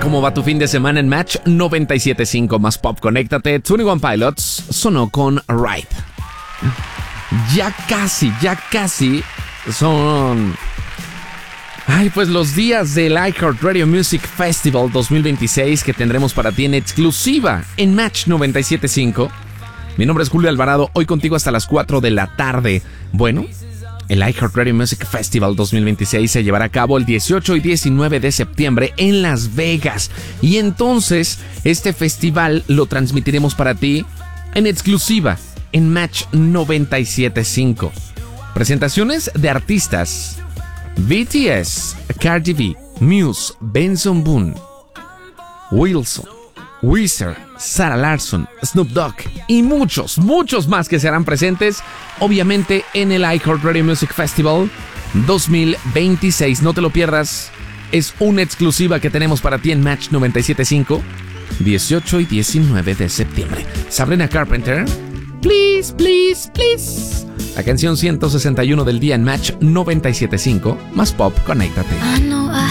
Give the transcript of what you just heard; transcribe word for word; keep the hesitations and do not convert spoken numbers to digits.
¿Cómo va tu fin de semana en Match noventa y siete punto cinco más Pop? Conéctate. veintiuno Pilots sonó con Ride. Ya casi, ya casi son... Ay, pues los días del iHeartRadio Music Festival dos mil veintiséis que tendremos para ti en exclusiva en Match noventa y siete punto cinco. Mi nombre es Julio Alvarado, hoy contigo hasta las cuatro de la tarde. Bueno, el iHeartRadio Music Festival dos mil veintiséis se llevará a cabo el dieciocho y diecinueve de septiembre en Las Vegas. Y entonces, este festival lo transmitiremos para ti en exclusiva en Match noventa y siete punto cinco. Presentaciones de artistas: B T S, Cardi B, Muse, Benson Boone, Wilson, Weezer, Sarah Larsson, Snoop Dogg y muchos, muchos más que serán presentes, obviamente, en el iHeartRadio Music Festival dos mil veintiséis. No te lo pierdas, es una exclusiva que tenemos para ti en Match noventa y siete punto cinco, dieciocho y diecinueve de septiembre. Sabrina Carpenter, Please, Please, Please. La canción ciento sesenta y uno del día en Match noventa y siete punto cinco más Pop. Conéctate. I know I